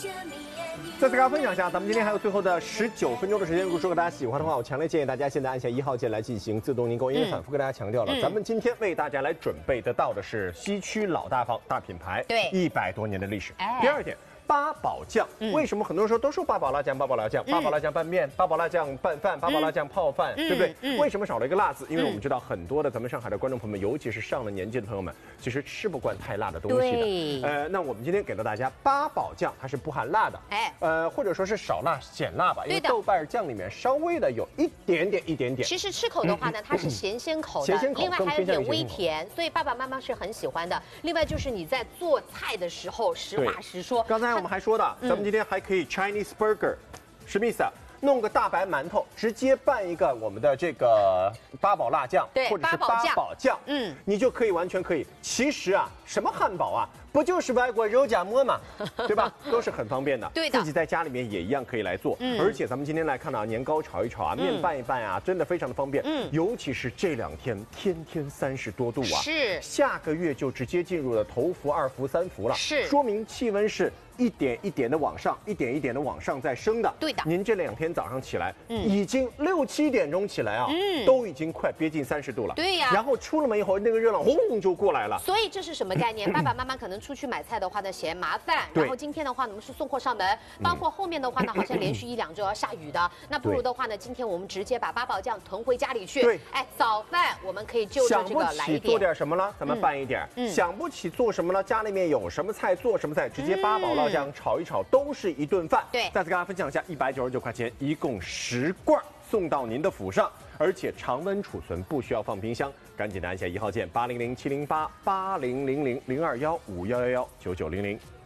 再次跟大家分享一下，咱们今天还有最后的19分钟的时间，如果说大家喜欢的话，我强烈建议大家现在按下1号键来进行自动订购，因为反复跟大家强调了，咱们今天为大家来准备得到的是西区老大方大品牌， 对 ，100多年的历史。第二点。八宝酱，为什么很多人说都说八宝辣酱、八宝辣酱、八宝辣酱拌面、八宝辣酱拌饭、八宝辣酱泡饭，对不对？为什么少了一个辣字？因为我们知道很多的咱们上海的观众朋友们，尤其是上了年纪的朋友们，其实吃不惯太辣的东西的。那我们今天给到大家八宝酱，它是不含辣的，或者说是少辣减辣吧，因为豆瓣酱里面稍微的有一点点。 其实吃口的话呢，它是咸鲜口的，另外还有点微甜，所以爸爸妈妈是很喜欢的。另外就是你在做菜的时候，实话实说， 刚才我们还说的，咱们今天还可以 Chinese burger， 什么意思啊？弄个大白馒头，直接拌一个我们的这个八宝辣酱，或者是八宝酱，你就可以完全可以。其实啊，什么汉堡啊，不就是外国肉夹馍嘛，对吧？都是很方便的。 对的， 自己在家里面也一样可以来做。而且咱们今天来看到年糕炒一炒啊，面拌一拌啊，真的非常的方便。尤其是这2天天天30多度啊， 是。 下个月就直接进入了头伏、2伏、3伏了， 是。 说明气温是一点一点的往上，一点一点的往上在升的。 对的。 您这2天早上起来，已经6、7点钟起来啊，都已经快接近30度了。 对呀。 然后出了门以后，那个热浪轰就过来了。 所以这是什么概念？爸爸妈妈可能出去买菜的话呢，嫌麻烦。然后今天的话，我们是送货上门，包括后面的话呢，好像连续1、2周要下雨的。那不如的话呢，今天我们直接把八宝酱囤回家里去。 对。 哎，早饭我们可以就着这个来一点。 想不起做点什么了，咱们拌一点。想不起做什么了，家里面有什么菜做什么菜，直接八宝辣酱炒一炒。都是一顿饭。 对， 再次跟大家分享一下，199块钱，一共10罐送到您的府上，而且常温储存，不需要放冰箱。赶紧的按下1号键，800-708-8000-021-5111-9900。